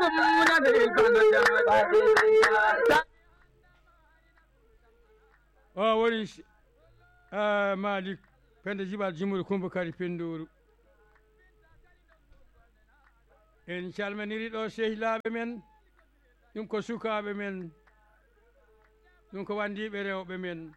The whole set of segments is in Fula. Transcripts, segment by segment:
o woni Malik Penda Jibal Jimuru Kumbakari Pendouru. En calminiri ɗo sehilaɓe men, ɗum ko sukaɓe men, ɗum ko wandiɓe rewɓe men.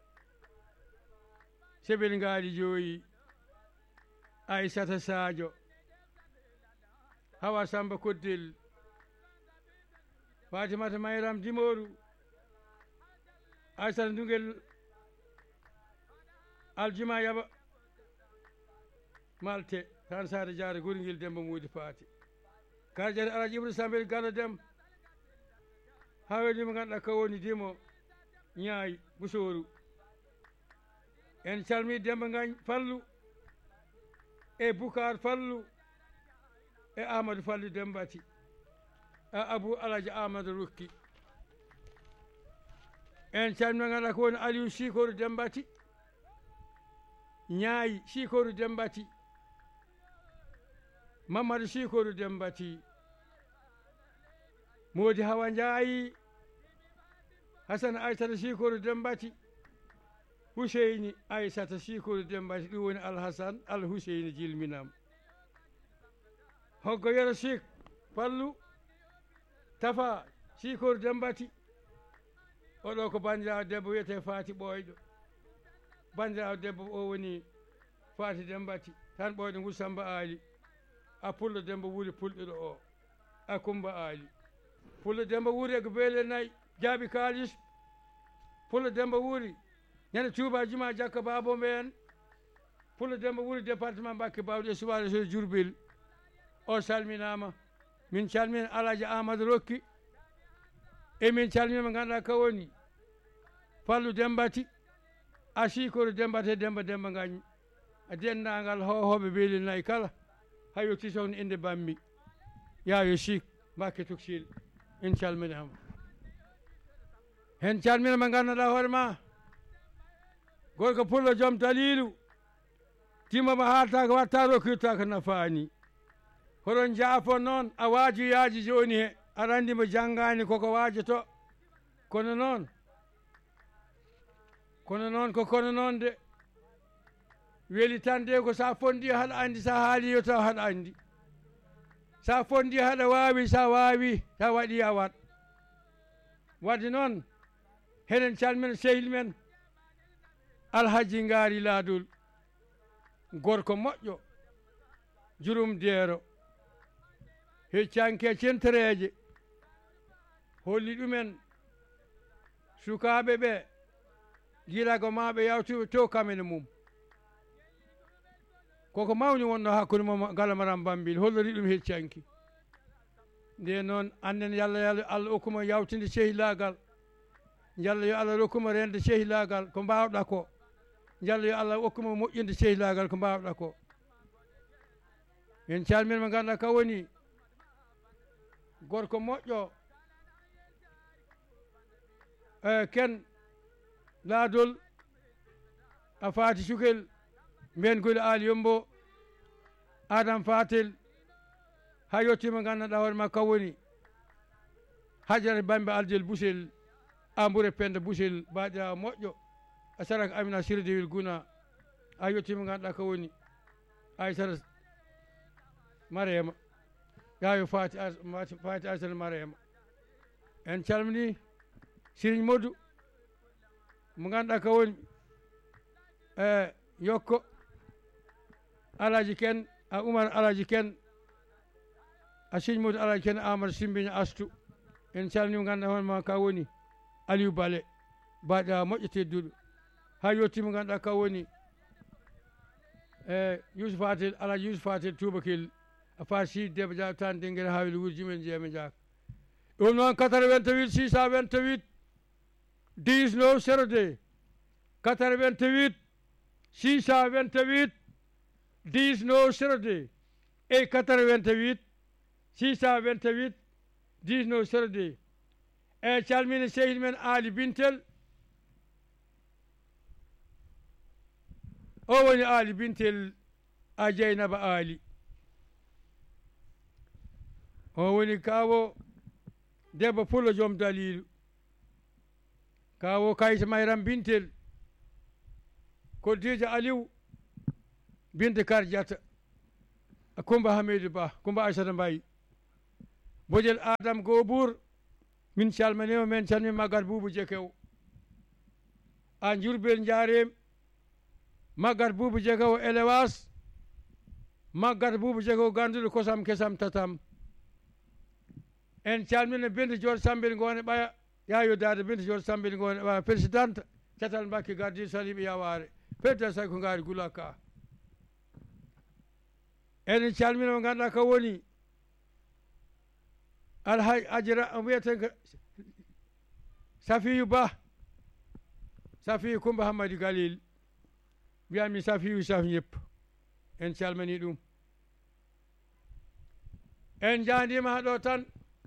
Sebel Ngali Joyi, Aissata Sadio, Hawa Samba Koddel, Fatimata Mayram Dimoru, Aissata Ndungel Aljuma Yaba Malte, Tan Sade Diarra Gurguel Demba Moudi Fati. Karjani Alaji Ibra Sambel Gallo Dem, haweli mo ganduɗa ko woni Dimo Ñaayi Busoru. En calmi Demba Gagne Fallu e Bukar Fallu e Amadou Fallu Dembati e Abou Alaji Amadou Rukki. En calmi mo ganduɗa ko woni Aliou Sikoru Dembati, Ñaayi Sikoru Dembati, Mamadou Sikoru Dembati, Modi Hawa Ndiayi, Hassan Aissata Sikoru Dembati, Huseyni Aissata Sikoru Dembati, ɗum woni Alhasan Alhuseyni jilminam. Hoggo Yero Sik Fallu, Tafa Sikoru Dembati, oɗo ko bandirawo debbo wiyete Fati Ɓoyɗo. Bandirawo debbo o woni Fati Dembati, tan ɓoyɗo ngu Samba Ali, a Pullo Demba Wuri Pulɗuɗo o, a Kumba Ali. Pullo Demba Wuri e ko beele nayyi jaaɓi kalis. Pullo Demba Wuri ñande Touba Juma Jakka Babo mben. Pullo Demba Wuri département Mbacké Bawɗi e subade so Diourbel. O salminama. Min calmina Alaji Amadou Rokki, e min calmina mo ganduɗa ko woni Fallu Dembati, a Sikoru Dembati e Demba Gagne, a dendagal hohoɓe beeli nayyi kala ha yetti toon inde Bammi Yayo Sik Mbacké Tuxil. En calminama. En calmina mo ganduɗa hoore ma gorko Pullo joom dalilu, timmomo haalta ko watta rokkirta ko nafani. Hoɗon jaafo noon a waajiyaji joni he, aɗa andi mo janggani koko waajoto, kono noon ko kono noon de weeli tan de ko sa fondi haɗa andi, sa haali yo taw haɗa andi, sa fondi haɗa wawi, sa wawi sa waɗi a wat. Wadde noon heɗen calmina sehil men Alhaji Ngari Laadol, gorko moƴƴo, Jurum Deero, heccanke centereje, holli ɗumen sukaɓe ɓe gilago maɓe yawtuɓe to kamene mum. Koko mawni wonno hakkude mum Galamaram Bambil, hollori ɗum heccanki. Nde noon annen Allah hokkuma yawtinde sehilagal, Yalla yo Allah rokkuma rende sehilagal ko mbawɗa ko, Yalla yo Allah hokkuma moƴƴinde sehilagal ko mbawɗa ko. En calmina mo ganduɗa ka woni gorko moƴƴo Ken Laadol, a Fati Sukel mben Goli Ali Yombo, Adam Fatel, ha yettima ganduɗa hoore ma ka woni Hajara Bambe Aljel Busel, Amboure Penda Busel, baɗirawo moƴƴo, a Sarak Amina Sirdewil Guna, a yettima ganduɗa ka woni Aissata Mariama, Yayo Fati Aissata Mariama. En calmini Serigne Modou mo ganduɗa ka woni Yokko Alaji Ken, a Oumar Alaji Ken, a Serigne Modou Alaji Ken, Amadou Simbiña Astou. En calmini mo ganduɗa hoore ma ka woni Aliou Bale, baɗirawo moƴƴo tedduɗo, ha yetti mo ganduɗa ka woni Yousuf Fatel, Alaji Yousuf Fatel Toubakel, a Fati Debbo Dia tan Denguel Hawil Wurji men jeema jaaka. Ɗum noon 88 628 19 02, 88 628 19 02 e 88 628 19 02. E calmina sehil men Ali Bintel, o woni Ali Bintel a Dieynaba Ali, o woni kawo debbo Pullo joom Dalilu, kawo Kayita Mayram Bintel, Koddijo Aliou Binte Kardiata, Kumba Hamidou Ba, Kumba Aissata Mbaye, Bojel Adam Gobour, min calminima men calmi Maguette Boubou Diekew, a Diourbel Ndiarem, Maguette Boubou Diekew Elewas, Maguette Boubou Diekew Ganduɗo kosam kesam tatam. En calmina Binta Dior Sambel Ngone Ɓaya, yayo dade Binta Dior Sambel Ngone Ɓaya, présidente Catal Mbacké Gardi Saliɓe Yaware, président say ko ngaari Gulaka. En calmina mo ganduɗa ka woni Alhaji Adjara wiyeten ko Safiyou Ba, Safiyou Coumba Hamadi Galil, mbiyami Safiyou Saf ñëpp, en calmini ɗum. En jandima haɗo tan,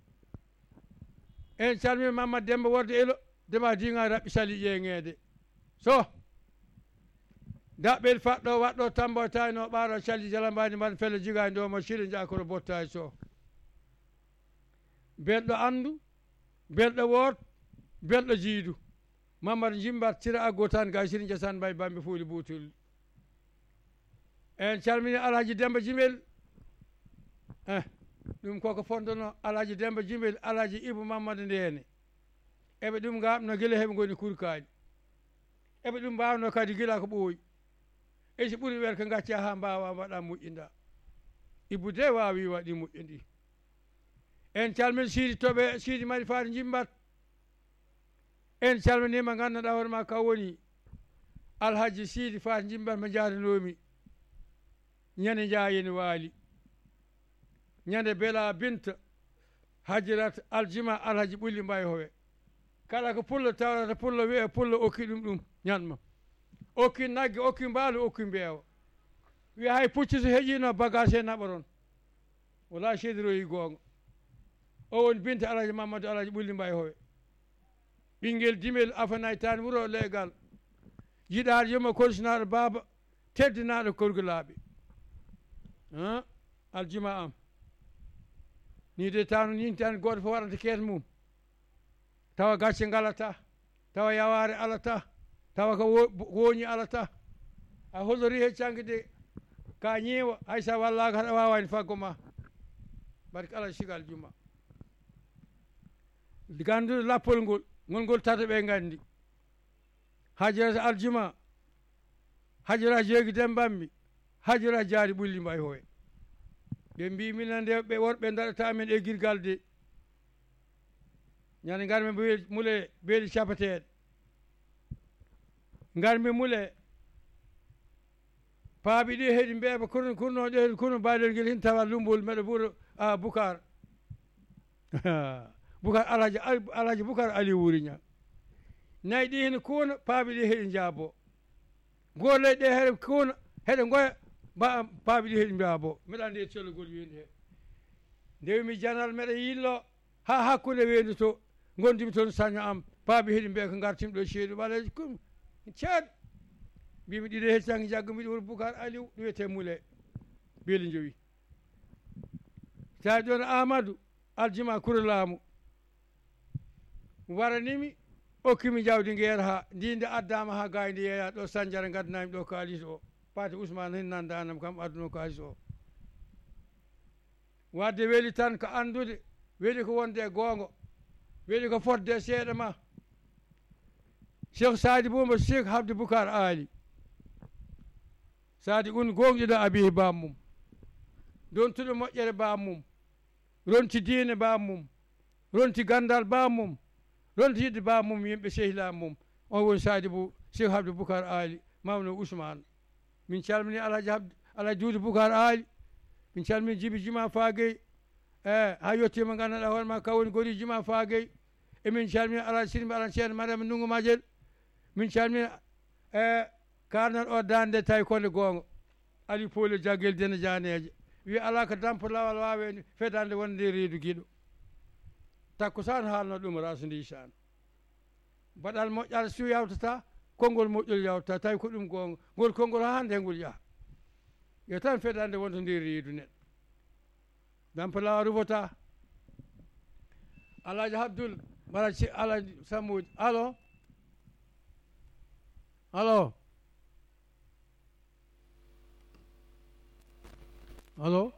en calmini Mamadou Demba Worde Elo, Demba Dinga raɓɓi sali ƴeŋede. So daɓɓel faɗɗo waɗɗo tamboyta no ɓaaro calli jalambani mbaɗa felle jigani ɗo mo siri jakoro bottaji so. Belɗo andu, belɗo woot, belɗo jiidu. Mamadou Jimbat Sira Aggo tan ga Siri Jasan Mbaye Bambe Fuuli Butulli. En calmini Alhaji Demba Jimel, ɗum koko fondono Alhaji Demba Jimel, Alhaji Ibou Mamadou Ndene. Eɓe ɗum gamno guila heɓe goni kurkaji. Eɓe ɗum mbawno kadi gila ko ɓooyi. E so ɓuuri wel ko gacca ha mbawa mbaɗa moƴƴinda. Ibou de wawi waɗi moƴƴindi. En calmini Sidi Toɓe, Sidi Mari Fati Jimbat. En calminima ganduɗa hoore ma ka woni Alhaji Sidi Fati Jimbat mo jadanomi ñande jayeni waali. Ñande Bela Binta Hajirat Aljima Alhaji Ɓulli Mbaye howe. Kala ko pullo tawrata pullo wiye pullo okki ɗum ñanma. Okki nagge, okki mbaalu, okki mbeewa. Wiya hay pucci so heeƴino bagage he naɓoron. Wala seediroyi goonga. O woni Binta Alhaji Mamadou Alhaji Ɓulli Mbaye howe. Ɓinguel dimel afanayi tan wuro leegal. Jiɗaɗo yoma korsinaɗo baaba teddinaɗo korgulaɓe. Aljima am. Ni de tanu ni tan goto fof waɗata kees mum. Tawa gacce ngalata, tawa yaware alata, tawa ko woñi alata. A hollori he cangude ka ñeewa hay sa wallaka haɗa wawani faggo ma. Barke Allah sigal juma. Ganduɗo lappol ngol, ngol tata ɓe gandi. Hajirata Aljuma, Hajira Jeegi Dembammi, Hajira Jaari Ɓulli Mbaye hoye. Ɓe mbi minen nde ɓe worɓe daɗata men e girgal de. ñande garmi mule beeli capateɗe. Garmi mule paaɓi ɗi heeɗi mbeɓa kurnoɗe heeɗi kurno baɗel ngel hin tawa lumbol meɗo ɓuuro Boucar. Boucar Alhaji Boucar Ali Wuriña. Nayi ɗi hene kuuna paaɓi ɗi heeɗi jaabo. Golle ɗe heeɗe kuuna heɗe goya paaɓi ɗi heeɗi jaabo. Mbeɗa andi e collogol wiyende he. Ndewimi janal meɗa yillo ha hakkude weedu to gondimi toon saña am paaɓi heeɗi mbiya ko gartimi ɗo ceeɗu ɓaleji kum ceeɗu mbimi ɗiɗo heeɗi sangi jaggo mbiɗo wuro Boucar Aliou ɗum wiyete Moulé beeli jowi tawi ɗon Amadou Aljuma Kurelaamu waranimi okkimi jawdi ngeer ha ndinde addama ha gayndi yeeya ɗo Sandiara gaddanami ɗo kalis o Pate Ousmane hen nandanam kam adduno kalis o wadde weeli tan ko andude weeli ko wonde gongo weeli ko fotde seeɗa ma Cheikh Sadi Boumba Cheikh Habde Boucar Ali Sadi un gonɗiɗo abihi bammum dontuɗo moƴƴere bammum ronti diine bammum ronti gandal bammum ronti yidde bammum yimɓe sehilamu mum on woni Sadi Bou Cheikh Habde Boucar Ali mawno Ousmane min calmini Alhaji Doudou Boucar Ali min calmini Djibi Juma Fagueye ha yettima ganduɗa hoore ma kawoni gori Juma Fagueye emin calmini Alhaji Sirimba Alhaji Ceerno Mariama Ndungu Majel min calmini karnal o dande tawi konde gonga Ali Poli Jaguel Dene Dianeje wi ala ko dampo lawal wawe fedande wonde reedu guiɗo takkusan haalno ɗum rasidi san baɗal moƴƴal su yawtata konngol moƴƴol yawtata tawi ko ɗum gonga ngol konngol ha hande ngol yaaha yo tan fedande wonto nder reedu neɗɗo dampo lawa rufota Alhaji Abdoul mbaɗa ci Alhaji Sammoudi allo allo allo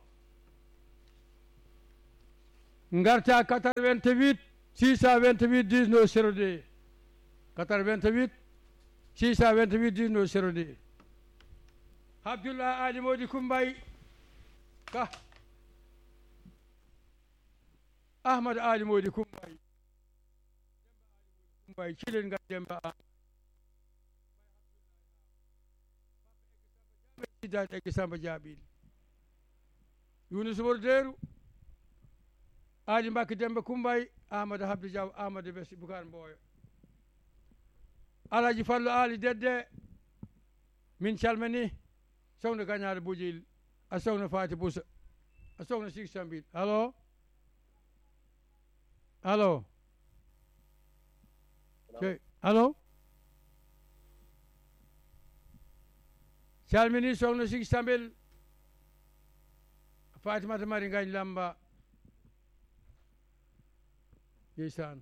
garta 88 628 19 02 88 628 19 02 Abdoullah Ali Modi Kumbay ka Ahmad Ali Modi Kumbay cilin ga demba da take samba jabil Yunus Borderu Ali Mbacke Demba Kumbay Ahmad Habdi Diaw Ahmad Bessi Bukar Mboyo Alaji Fallu Ali Dedde min calmini Sokhna Gagnare Boujil a Sokhna Fati Boussa a Sokhna Sigi Sambil allo allo allo calmini Sokhna Sigi Sambil Fatimata Mari Gagne Lamba ndeysaan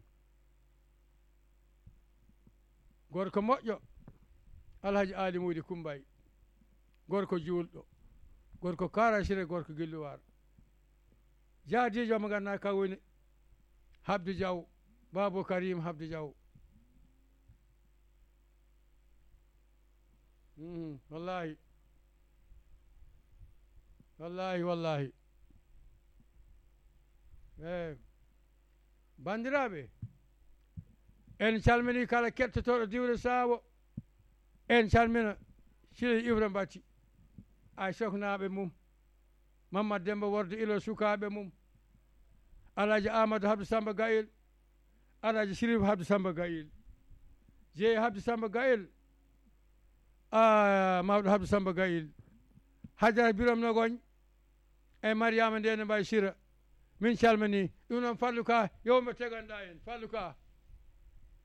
gorko moƴƴo Alhaji Ali Modi Kumbay gorko juulɗo gorko karasire gorko gilluwar jaadijo mo ganduɗa ka woni Habdi Diaw Babou Karim Habdi Diaw wallahi wallahi wallahi bandiraɓe en calmini kala kettotoɗo diwle Sawo en calmina Sile Ibra Batti ay sohnaɓe mum Mamadou Demba Worde ilo sukaɓe mum Alhaji Amadou Habdou Samba Gayel Alhaji Sirif Habdou Samba Gayel Jeeye Habdou Samba Gayel mawɗo Habdou Samba Gayel Hajara Biram Nogoñ e Mariama Ndene Mbaye Sira min calmini ɗum noon Fallou Ka yowmo teganɗa en Fallou Ka